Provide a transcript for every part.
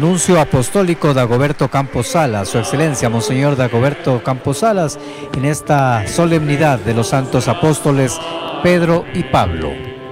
nuncio apostólico Dagoberto Campos Salas, Su Excelencia Monseñor Dagoberto Campos Salas, en esta solemnidad de los santos apóstoles Pedro y Pablo.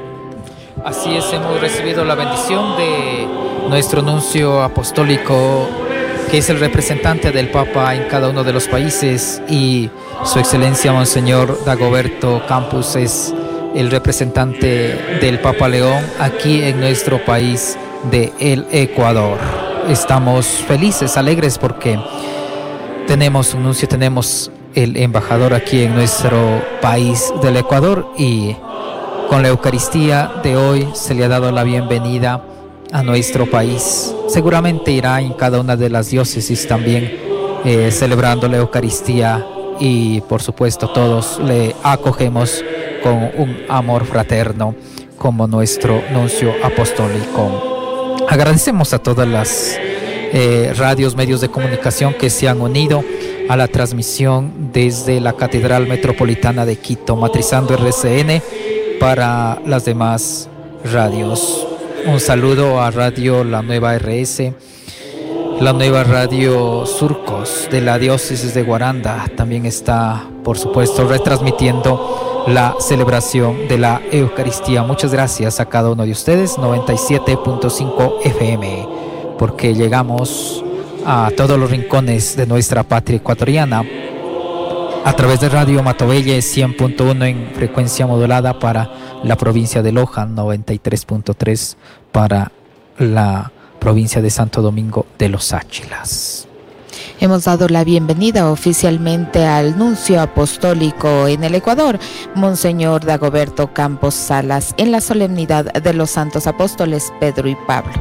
Así es, hemos recibido la bendición de nuestro nuncio apostólico, que es el representante del Papa en cada uno de los países, y Su Excelencia Monseñor Dagoberto Campos es el representante del Papa León aquí en nuestro país de el Ecuador. Estamos felices, alegres, porque tenemos un nuncio, tenemos el embajador aquí en nuestro país del Ecuador, y con la Eucaristía de hoy se le ha dado la bienvenida a nuestro país. Seguramente irá en cada una de las diócesis también celebrando la Eucaristía, y por supuesto todos le acogemos con un amor fraterno como nuestro nuncio apostólico. Agradecemos a todas las radios, medios de comunicación que se han unido a la transmisión desde la Catedral Metropolitana de Quito, matrizando RCN para las demás radios. Un saludo a Radio La Nueva RS, la nueva Radio Surcos de la diócesis de Guaranda. También está, por supuesto, retransmitiendo la celebración de la Eucaristía. Muchas gracias a cada uno de ustedes. 97.5 FM, porque llegamos a todos los rincones de nuestra patria ecuatoriana a través de Radio Matovelle 100.1 en frecuencia modulada para la provincia de Loja, 93.3 para la provincia de Santo Domingo de los Áchilas. Hemos dado la bienvenida oficialmente al nuncio apostólico en el Ecuador, Monseñor Dagoberto Campos Salas, en la solemnidad de los santos apóstoles Pedro y Pablo.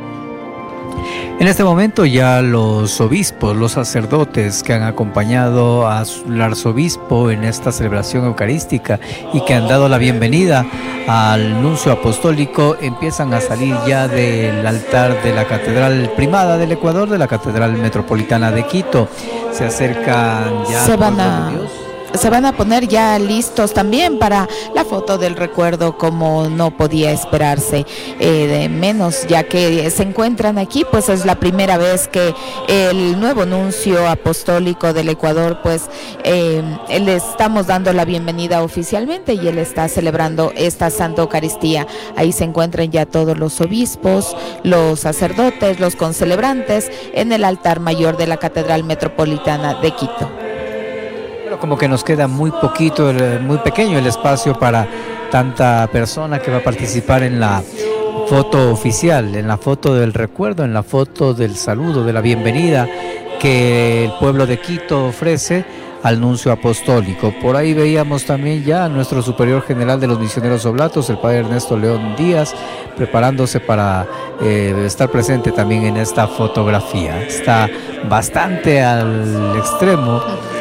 En este momento ya los obispos, los sacerdotes que han acompañado al arzobispo en esta celebración eucarística y que han dado la bienvenida al nuncio apostólico, empiezan a salir ya del altar de la Catedral Primada del Ecuador, de la Catedral Metropolitana de Quito. Se acercan ya. Se van a poner ya listos también para la foto del recuerdo, como no podía esperarse de menos, ya que se encuentran aquí. Pues es la primera vez que el nuevo nuncio apostólico del Ecuador, pues le estamos dando la bienvenida oficialmente, y él está celebrando esta Santa Eucaristía. Ahí se encuentran ya todos los obispos, los sacerdotes, los concelebrantes en el altar mayor de la Catedral Metropolitana de Quito. Como que nos queda muy poquito, muy pequeño el espacio para tanta persona que va a participar en la foto oficial, en la foto del recuerdo, en la foto del saludo, de la bienvenida que el pueblo de Quito ofrece al nuncio apostólico. Por ahí veíamos también ya a nuestro superior general de los misioneros oblatos, el padre Ernesto León Díaz, preparándose para estar presente también en esta fotografía. Está bastante al extremo.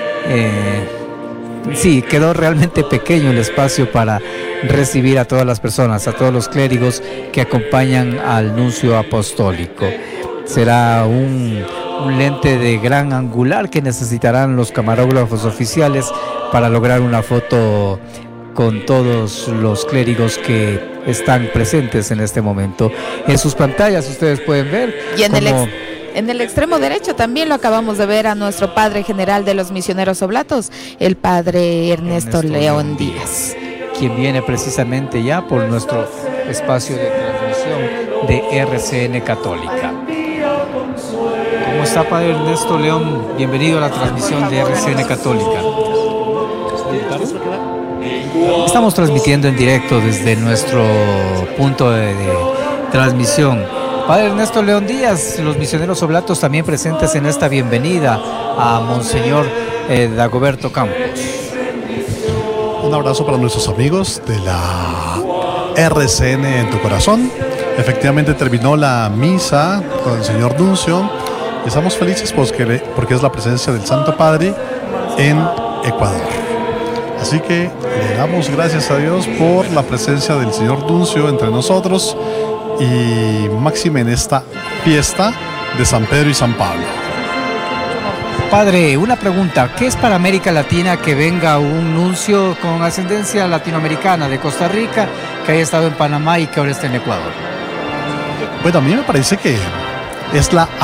Sí, quedó realmente pequeño el espacio para recibir a todas las personas, a todos los clérigos que acompañan al nuncio apostólico. Será un lente de gran angular que necesitarán los camarógrafos oficiales para lograr una foto con todos los clérigos que están presentes en este momento. En sus pantallas ustedes pueden ver y en el extremo derecho también lo acabamos de ver a nuestro padre general de los misioneros oblatos, el padre Ernesto León Díaz, quien viene precisamente ya por nuestro espacio de transmisión de RCN Católica. ¿Cómo está, padre Ernesto León? Bienvenido a la transmisión de RCN Católica. Estamos transmitiendo en directo desde nuestro punto de transmisión. Padre Ernesto León Díaz, los misioneros oblatos también presentes en esta bienvenida a Monseñor Dagoberto Campos. Un abrazo para nuestros amigos de la RCN en tu corazón. Efectivamente terminó la misa con el señor nuncio. Estamos felices porque es la presencia del Santo Padre en Ecuador. Así que le damos gracias a Dios por la presencia del señor nuncio entre nosotros, y máxime en esta fiesta de San Pedro y San Pablo. Padre, una pregunta: ¿qué es para América Latina que venga un nuncio con ascendencia latinoamericana de Costa Rica, que haya estado en Panamá y que ahora está en Ecuador? Bueno, a mí me parece que es la